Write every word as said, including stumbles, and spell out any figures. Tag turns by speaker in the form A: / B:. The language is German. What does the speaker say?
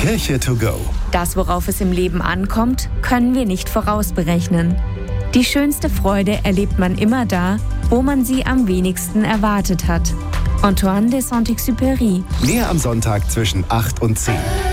A: Kirche to go.
B: Das, worauf es im Leben ankommt, können wir nicht vorausberechnen. Die schönste Freude erlebt man immer da, wo man sie am wenigsten erwartet hat. Antoine de Saint-Exupéry.
A: Mehr am Sonntag zwischen acht und zehn.